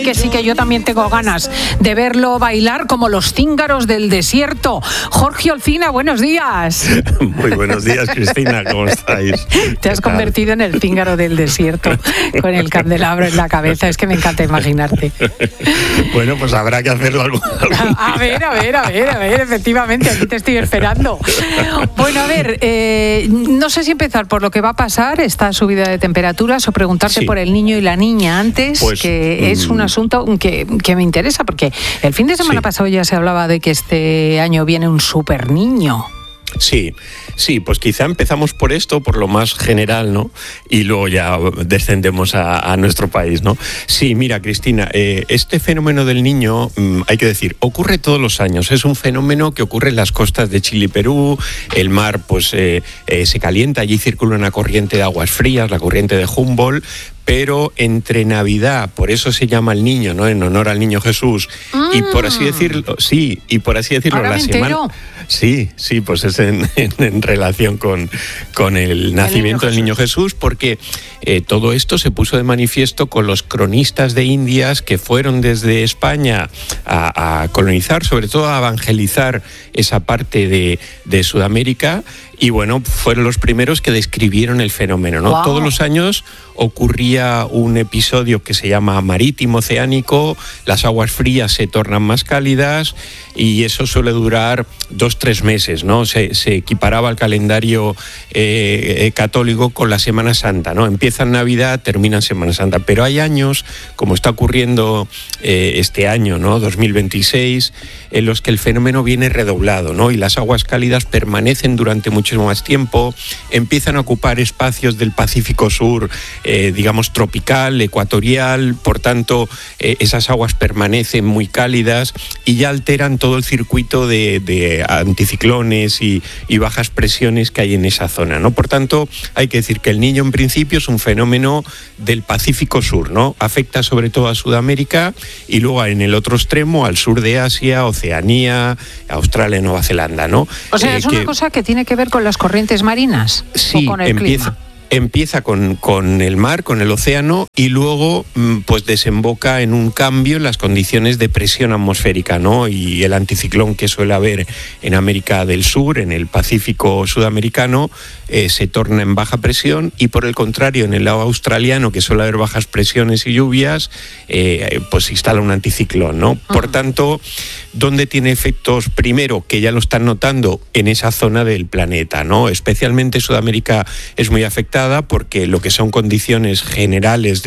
Que sí, que yo también tengo ganas de verlo bailar como los cíngaros del desierto. Jorge Olcina, buenos días. Muy buenos días, Cristina, ¿cómo estáis? Te has convertido en el cíngaro del desierto, con el candelabro en la cabeza. Es que me encanta imaginarte. Bueno, pues habrá que hacerlo algo. A ver, efectivamente, aquí te estoy esperando. Bueno, a ver, no sé si empezar por lo que va a pasar, esta subida de temperaturas, o preguntarte por el niño y la niña antes, pues, que es un asunto que me interesa, porque el fin de semana pasado ya se hablaba de que este año viene un super niño. Sí, pues quizá empezamos por esto, por lo más general, ¿no? Y luego ya descendemos a nuestro país, ¿no? Sí, mira, Cristina, este fenómeno del niño, hay que decir, ocurre todos los años. Es un fenómeno que ocurre en las costas de Chile y Perú. El mar, pues, se calienta, allí circula una corriente de aguas frías, la corriente de Humboldt. Pero entre Navidad, por eso se llama el niño, ¿no? En honor al niño Jesús. Y por así decirlo, Ahora la semana. Sí, pues es en relación con el nacimiento del niño Jesús, porque todo esto se puso de manifiesto con los cronistas de Indias que fueron desde España a colonizar, sobre todo a evangelizar esa parte de Sudamérica. Y bueno, fueron los primeros que describieron el fenómeno, ¿no? Wow. Todos los años ocurría un episodio que se llama marítimo oceánico, las aguas frías se tornan más cálidas y eso suele durar 2-3 meses, ¿no? Se equiparaba al calendario católico con la Semana Santa, ¿no? Empieza en Navidad, termina en Semana Santa, pero hay años, como está ocurriendo este año, ¿no? 2026, en los que el fenómeno viene redoblado, ¿no? Y las aguas cálidas permanecen durante muchísimo más tiempo, empiezan a ocupar espacios del Pacífico Sur, digamos tropical, ecuatorial, por tanto esas aguas permanecen muy cálidas y ya alteran todo el circuito de anticiclones y bajas presiones que hay en esa zona, ¿no? Por tanto, hay que decir que el niño en principio es un fenómeno del Pacífico Sur, ¿no? Afecta sobre todo a Sudamérica y luego en el otro extremo al sur de Asia, Oceanía, Australia, Nueva Zelanda, ¿no? O sea, es una cosa que tiene que ver con las corrientes marinas, sí, o con el clima. Empieza con el mar, con el océano, y luego pues desemboca en un cambio en las condiciones de presión atmosférica, ¿no? Y el anticiclón que suele haber en América del Sur, en el Pacífico sudamericano, se torna en baja presión, y por el contrario, en el lado australiano, que suele haber bajas presiones y lluvias, pues se instala un anticiclón, ¿no? Por tanto, ¿dónde tiene efectos? Primero, que ya lo están notando en esa zona del planeta, ¿no? Especialmente Sudamérica es muy afectada, porque lo que son condiciones generales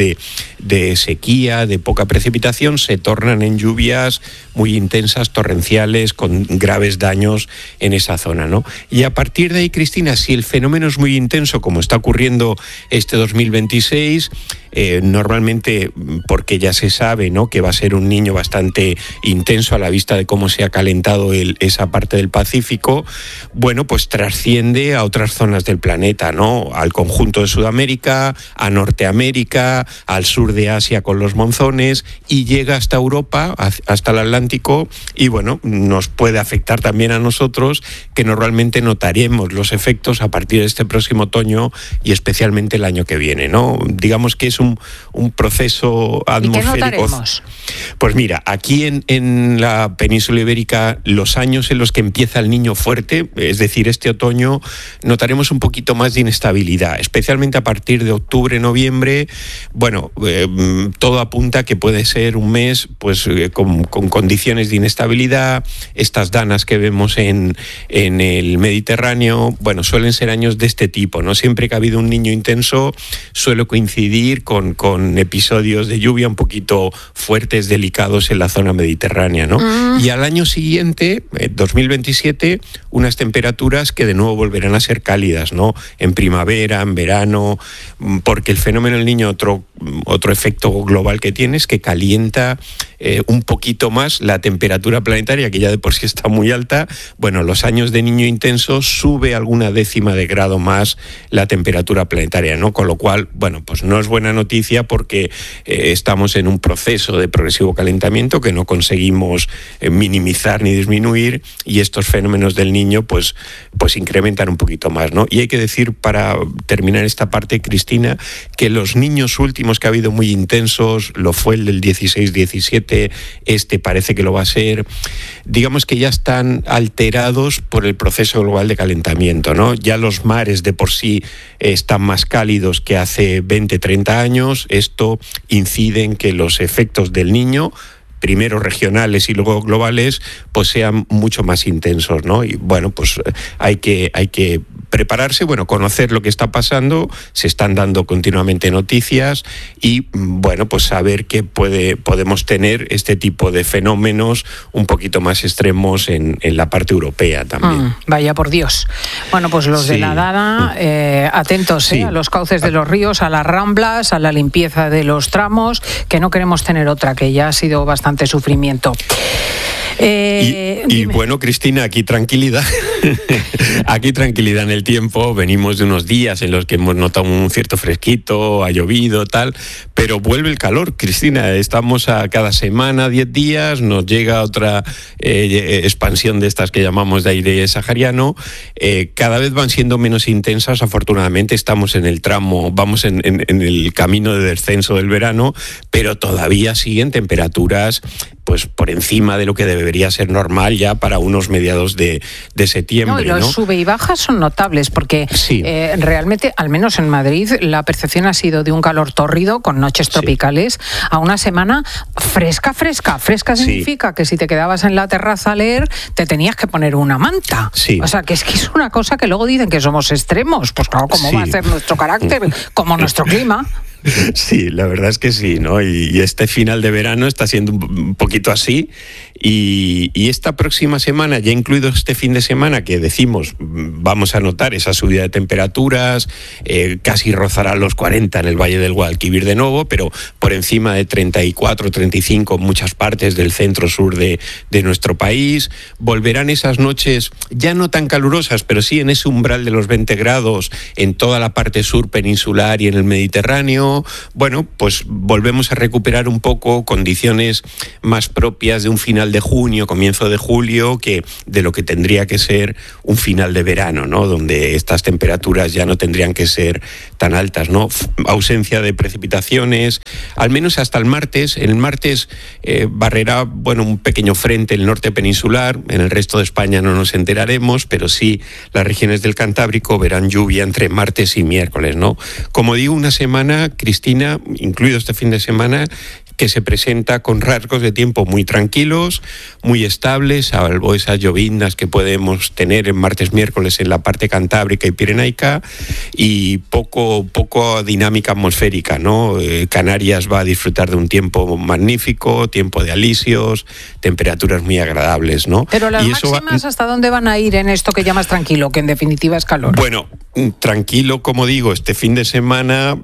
de sequía, de poca precipitación, se tornan en lluvias muy intensas, torrenciales, con graves daños en esa zona, ¿no? Y a partir de ahí, Cristina, si el fenómeno es muy intenso, como está ocurriendo este 2026, normalmente porque ya se sabe, ¿no?, que va a ser un niño bastante intenso a la vista de cómo se ha calentado esa parte del Pacífico, bueno, pues trasciende a otras zonas del planeta, ¿no? Al conjunto de Sudamérica, a Norteamérica, al sur de Asia con los monzones, y llega hasta Europa, hasta el Atlántico, y bueno, nos puede afectar también a nosotros, que normalmente notaremos los efectos a partir de este próximo otoño y especialmente el año que viene, ¿no? Digamos que es un proceso atmosférico. ¿Y qué notaremos? Pues mira, aquí en la península ibérica, los años en los que empieza el niño fuerte, es decir, este otoño, notaremos un poquito más de inestabilidad, especialmente a partir de octubre, noviembre. Bueno, todo apunta que puede ser un mes pues con condiciones de inestabilidad. Estas danas que vemos en el Mediterráneo, bueno, suelen ser años de este tipo, ¿no? Siempre que ha habido un niño intenso, suele coincidir con episodios de lluvia un poquito fuertes, delicados en la zona mediterránea, ¿no? Y al año siguiente, 2027, unas temperaturas que de nuevo volverán a ser cálidas, ¿no? En primavera, en verano, porque el fenómeno del niño, otro efecto global que tiene es que calienta un poquito más la temperatura planetaria, que ya de por sí está muy alta, bueno, los años de niño intenso sube alguna décima de grado más la temperatura planetaria, ¿no? Con lo cual, bueno, pues no es buena noticia porque estamos en un proceso de progresivo calentamiento que no conseguimos minimizar ni disminuir, y estos fenómenos del Niño pues incrementan un poquito más, ¿no? Y hay que decir, para terminar esta parte, Cristina, que los niños últimos que ha habido muy intensos, lo fue el del 16-17, parece que lo va a ser, digamos que ya están alterados por el proceso global de calentamiento, ¿no? Ya los mares de por sí están más cálidos que hace 20-30 años. Esto incide en que los efectos del Niño, primero regionales y luego globales, pues sean mucho más intensos, ¿no? Y bueno, pues hay que prepararse, bueno, conocer lo que está pasando, se están dando continuamente noticias y, bueno, pues saber que podemos tener este tipo de fenómenos un poquito más extremos en la parte europea también. Vaya por Dios. Bueno, pues los de la Dana, atentos a los cauces de los ríos, a las ramblas, a la limpieza de los tramos, que no queremos tener otra, que ya ha sido bastante sufrimiento. Y bueno, Cristina, aquí tranquilidad. Aquí tranquilidad en el tiempo. Venimos de unos días en los que hemos notado un cierto fresquito, ha llovido, tal, pero vuelve el calor, Cristina. Estamos a cada semana, 10 días, nos llega otra expansión de estas que llamamos de aire sahariano. Cada vez van siendo menos intensas, afortunadamente. Estamos en el tramo, vamos en el camino de descenso del verano, pero todavía siguen temperaturas pues por encima de lo que debería ser normal ya para unos mediados de septiembre. No, y los sube y bajas son notables, porque realmente, al menos en Madrid, la percepción ha sido de un calor tórrido con noches tropicales a una semana fresca. Fresca significa que si te quedabas en la terraza a leer, te tenías que poner una manta. O sea, que es una cosa que luego dicen que somos extremos. Pues claro, ¿cómo va a ser nuestro carácter? Como nuestro clima. Sí, la verdad es que sí, ¿no? Y este final de verano está siendo un poquito así, y esta próxima semana, ya incluido este fin de semana, que decimos vamos a notar esa subida de temperaturas, casi rozará los 40 en el Valle del Guadalquivir de nuevo, pero por encima de 34, 35 en muchas partes del centro-sur de nuestro país. Volverán esas noches ya no tan calurosas, pero sí en ese umbral de los 20 grados en toda la parte sur peninsular y en el Mediterráneo. Bueno, pues volvemos a recuperar un poco condiciones más propias de un final de junio, comienzo de julio, que de lo que tendría que ser un final de verano, ¿no? Donde estas temperaturas ya no tendrían que ser tan altas, ¿no? Ausencia de precipitaciones, al menos hasta el martes. El martes barrerá, bueno, un pequeño frente el norte peninsular. En el resto de España no nos enteraremos, pero sí las regiones del Cantábrico verán lluvia entre martes y miércoles, ¿no? Como digo, una semana, Cristina, incluido este fin de semana, que se presenta con rasgos de tiempo muy tranquilos, muy estables, salvo esas lloviznas que podemos tener en martes, miércoles en la parte cantábrica y pirenaica, y poco dinámica atmosférica, ¿no? Canarias va a disfrutar de un tiempo magnífico, tiempo de alisios, temperaturas muy agradables, ¿no? Pero las máximas, ¿hasta dónde van a ir en esto que llamas tranquilo, que en definitiva es calor? Bueno, tranquilo, como digo, este fin de semana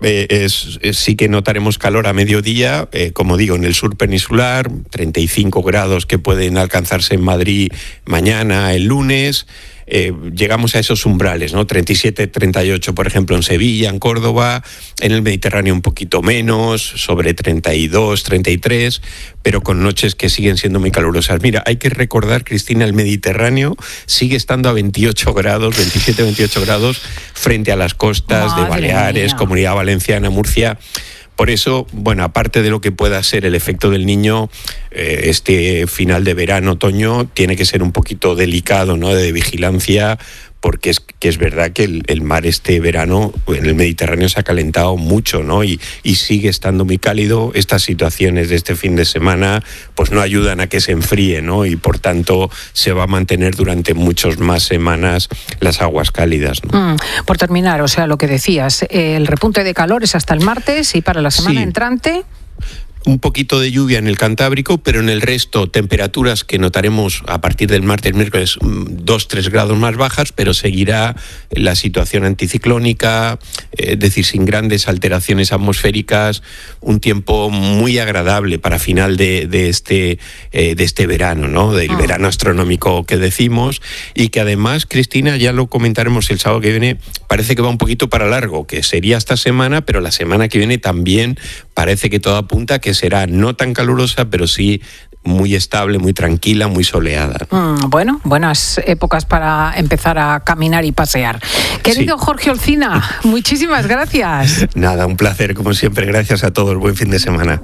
sí que notaremos calor a mediodía, como digo, en el sur peninsular, 35 grados que pueden alcanzarse en Madrid mañana, el lunes. Llegamos a esos umbrales, ¿no? 37, 38, por ejemplo, en Sevilla, en Córdoba, en el Mediterráneo un poquito menos, sobre 32, 33, pero con noches que siguen siendo muy calurosas. Mira, hay que recordar, Cristina, el Mediterráneo sigue estando a 28 grados, 27, 28 grados, frente a las costas de Baleares, Comunidad Valenciana, Murcia. Por eso, bueno, aparte de lo que pueda ser el efecto del Niño, este final de verano, otoño, tiene que ser un poquito delicado, ¿no? De vigilancia, porque es verdad que el mar este verano en el Mediterráneo se ha calentado mucho, ¿no? Y sigue estando muy cálido. Estas situaciones de este fin de semana pues no ayudan a que se enfríe, ¿no? Y por tanto se va a mantener durante muchas más semanas las aguas cálidas, ¿no? Por terminar, o sea, lo que decías, el repunte de calor es hasta el martes, y para la semana entrante... un poquito de lluvia en el Cantábrico, pero en el resto temperaturas que notaremos a partir del martes, miércoles 2-3 grados más bajas, pero seguirá la situación anticiclónica, es decir, sin grandes alteraciones atmosféricas, un tiempo muy agradable para final de este verano, ¿no? Del verano astronómico que decimos, y que además, Cristina, ya lo comentaremos el sábado que viene, parece que va un poquito para largo, que sería esta semana, pero la semana que viene también parece que todo apunta a que será no tan calurosa, pero sí muy estable, muy tranquila, muy soleada. Bueno, buenas épocas para empezar a caminar y pasear. Querido Jorge Olcina, muchísimas gracias. Nada, un placer, como siempre. Gracias a todos. Buen fin de semana.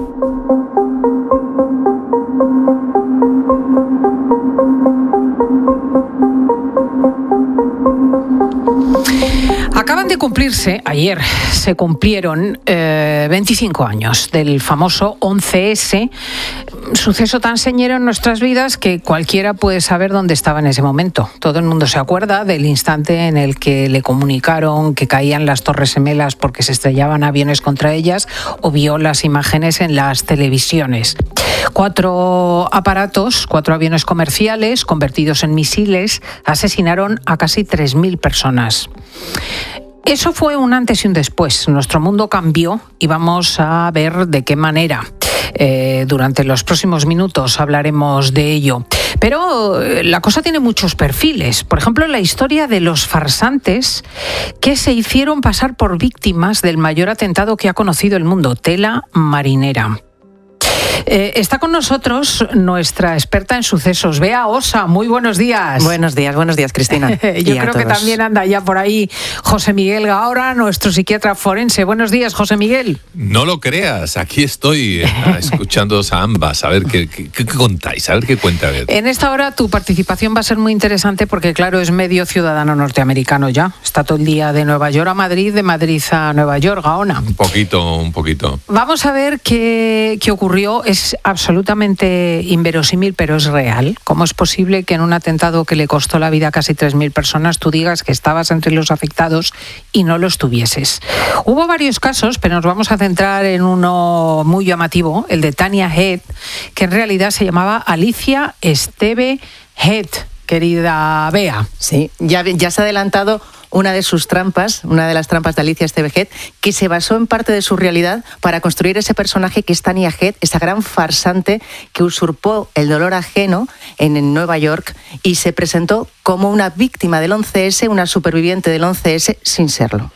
Acaban de cumplirse, ayer se cumplieron 25 años del famoso 11S, suceso tan señero en nuestras vidas que cualquiera puede saber dónde estaba en ese momento. Todo el mundo se acuerda del instante en el que le comunicaron que caían las Torres Gemelas porque se estrellaban aviones contra ellas, o vio las imágenes en las televisiones. 4 aviones comerciales convertidos en misiles asesinaron a casi 3.000 personas. Eso fue un antes y un después. Nuestro mundo cambió y vamos a ver de qué manera. Durante los próximos minutos hablaremos de ello. Pero la cosa tiene muchos perfiles. Por ejemplo, la historia de los farsantes que se hicieron pasar por víctimas del mayor atentado que ha conocido el mundo, Tela Marinera. Está con nosotros nuestra experta en sucesos, Bea Osa. Muy buenos días. Buenos días, Cristina. Yo creo que también anda ya por ahí José Miguel Gaora, nuestro psiquiatra forense. Buenos días, José Miguel. No lo creas, aquí estoy escuchándoos a ambas, a ver qué contáis, a ver qué cuenta. En esta hora tu participación va a ser muy interesante porque, claro, es medio ciudadano norteamericano ya. Está todo el día de Nueva York a Madrid, de Madrid a Nueva York, Gaona. Un poquito. Vamos a ver qué ocurrió. Es absolutamente inverosímil, pero es real. ¿Cómo es posible que en un atentado que le costó la vida a casi 3.000 personas tú digas que estabas entre los afectados y no lo estuvieses? Hubo varios casos, pero nos vamos a centrar en uno muy llamativo, el de Tania Head, que en realidad se llamaba Alicia Esteve Head, querida Bea. Sí, ya se ha adelantado una de las trampas de Alicia Esteve Head, que se basó en parte de su realidad para construir ese personaje que es Tania Head, esa gran farsante que usurpó el dolor ajeno en Nueva York y se presentó como una víctima del 11S, una superviviente del 11S sin serlo.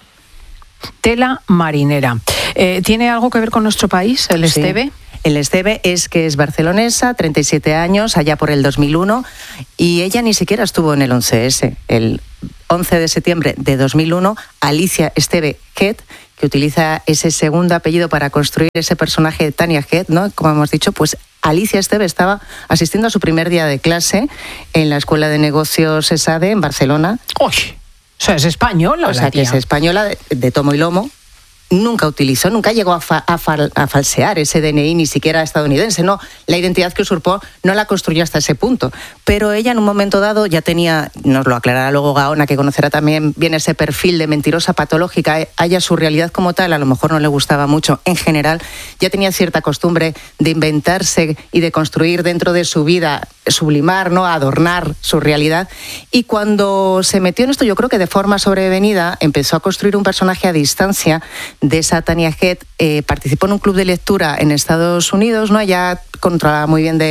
Tela Marinera. ¿Tiene algo que ver con nuestro país, el Esteve? Sí. El Esteve es barcelonesa, 37 años, allá por el 2001, y ella ni siquiera estuvo en el 11S. El 11 de septiembre de 2001, Alicia Esteve Head, que utiliza ese segundo apellido para construir ese personaje de Tania Head, ¿no? Como hemos dicho, pues Alicia Esteve estaba asistiendo a su primer día de clase en la Escuela de Negocios ESADE en Barcelona. ¡Uy! O sea, es española. O sea, que es española de tomo y lomo. Nunca llegó a falsear ese DNI, ni siquiera estadounidense, no. La identidad que usurpó no la construyó hasta ese punto. Pero ella en un momento dado ya tenía, nos lo aclarará luego Gaona, que conocerá también bien ese perfil de mentirosa patológica. A ella su realidad como tal a lo mejor no le gustaba mucho. En general ya tenía cierta costumbre de inventarse y de construir dentro de su vida, sublimar, ¿no? Adornar su realidad. Y cuando se metió en esto, yo creo que de forma sobrevenida, empezó a construir un personaje a distancia de esa Tania Head. Participó en un club de lectura en Estados Unidos, ¿no? Ella controlaba muy bien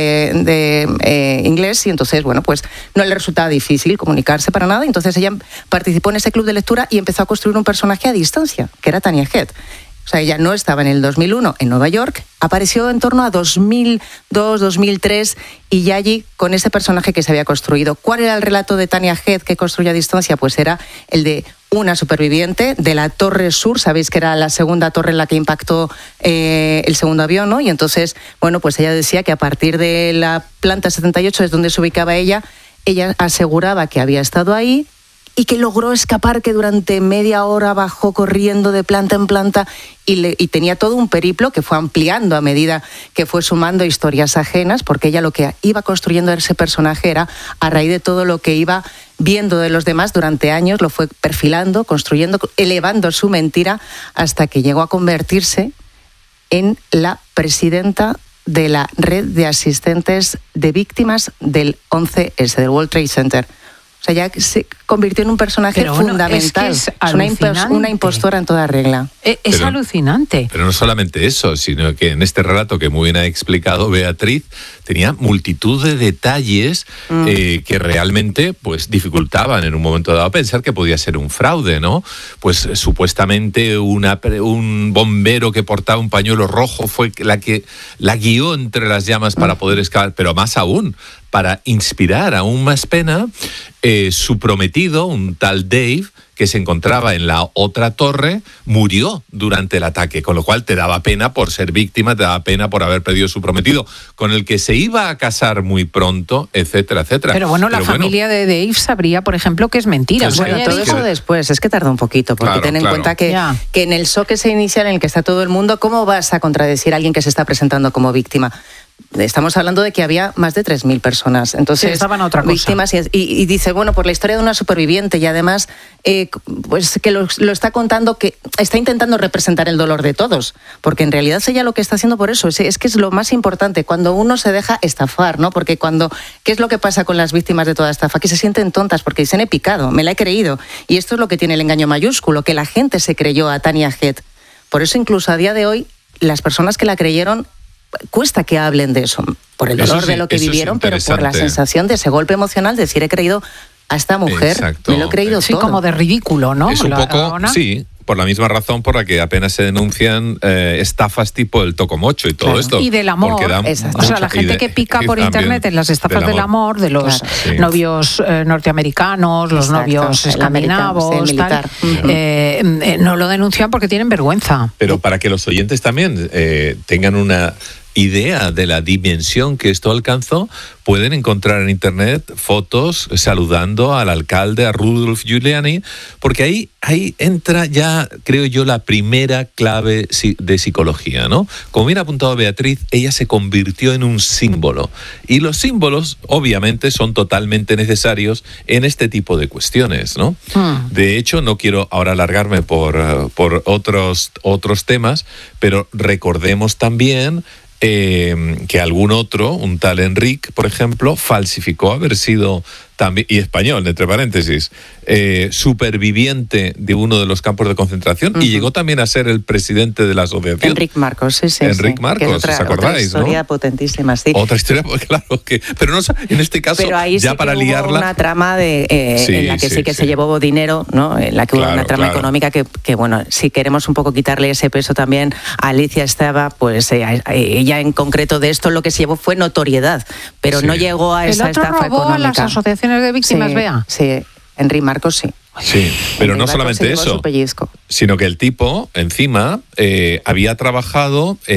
de inglés y entonces, bueno, pues no le resultaba difícil comunicarse para nada. Entonces ella participó en ese club de lectura y empezó a construir un personaje a distancia, que era Tania Head. O sea, ella no estaba en el 2001 en Nueva York, apareció en torno a 2002, 2003 y ya allí con ese personaje que se había construido. ¿Cuál era el relato de Tania Head que construyó a distancia? Pues era el de una superviviente de la Torre Sur, sabéis que era la segunda torre en la que impactó el segundo avión, ¿no? Y entonces, bueno, pues ella decía que a partir de la planta 78 es donde se ubicaba ella aseguraba que había estado ahí y que logró escapar, que durante media hora bajó corriendo de planta en planta y tenía todo un periplo que fue ampliando a medida que fue sumando historias ajenas, porque ella lo que iba construyendo ese personaje era a raíz de todo lo que iba viendo de los demás durante años, lo fue perfilando, construyendo, elevando su mentira hasta que llegó a convertirse en la presidenta de la red de asistentes de víctimas del 11S, del World Trade Center. O sea, ya se convirtió en un personaje fundamental. Es una impostora en toda regla. Es alucinante. Pero no solamente eso, sino que en este relato que muy bien ha explicado Beatriz, tenía multitud de detalles que realmente pues dificultaban en un momento dado pensar que podía ser un fraude, ¿no? Pues supuestamente un bombero que portaba un pañuelo rojo fue la que la guió entre las llamas para poder escapar, pero más aún, para inspirar aún más pena, su prometido, un tal Dave, que se encontraba en la otra torre, murió durante el ataque, con lo cual te daba pena por ser víctima, te daba pena por haber perdido su prometido, con el que se iba a casar muy pronto, etcétera, etcétera. Pero bueno, la familia de Dave sabría, por ejemplo, que es mentira. Bueno, todo eso después, es que tarda un poquito, porque ten en cuenta que en el shock ese inicial en el que está todo el mundo, ¿cómo vas a contradecir a alguien que se está presentando como víctima? Estamos hablando de que había más de 3.000 personas. Entonces, estaban otra cosa. Víctimas y dice, bueno, por la historia de una superviviente y además pues que lo está contando, que está intentando representar el dolor de todos, porque en realidad ella lo que está haciendo por eso es que es lo más importante, cuando uno se deja estafar, ¿no? Porque ¿qué es lo que pasa con las víctimas de toda estafa? Que se sienten tontas porque dicen, he picado, me la he creído. Y esto es lo que tiene el engaño mayúsculo, que la gente se creyó a Tania Head. Por eso incluso a día de hoy, las personas que la creyeron cuesta que hablen de eso, por el dolor de lo que vivieron, pero por la sensación de ese golpe emocional de decir, he creído a esta mujer, me lo he creído todo. Como de ridículo, ¿no? Es un poco, sí, por la misma razón por la que apenas se denuncian estafas tipo el tocomocho y todo esto. Y del amor. O sea, la gente que pica por internet en las estafas del amor, de los novios norteamericanos, los novios escandinavos, tal, no lo denuncian porque tienen vergüenza. Pero para que los oyentes también tengan una idea de la dimensión que esto alcanzó, pueden encontrar en internet fotos saludando al alcalde, a Rudolph Giuliani, porque ahí entra ya, creo yo, la primera clave de psicología, ¿no? Como bien ha apuntado Beatriz, ella se convirtió en un símbolo, y los símbolos obviamente son totalmente necesarios en este tipo de cuestiones, ¿no? De hecho, no quiero ahora alargarme por otros temas, pero recordemos también que algún otro, un tal Enric, por ejemplo, falsificó haber sido también, y español, entre paréntesis, superviviente de uno de los campos de concentración y llegó también a ser el presidente de la asociación. Enric Marcos, sí. Enric Marcos, ¿os acordáis? Otra historia potentísima, sí. Otra historia, claro, pero no, en este caso, pero ahí ya sí para liarla. Hubo una trama en la que sí que se llevó dinero, ¿no? En la que hubo una trama económica que, bueno, si queremos un poco quitarle ese peso también a Alicia Esteva, pues ella en concreto de esto lo que se llevó fue notoriedad, pero no llegó a esa estafa económica. A las asociaciones de víctimas, Bea. Sí, Enric Marcos sí. Sí, pero no solamente eso, sino que el tipo, encima, había trabajado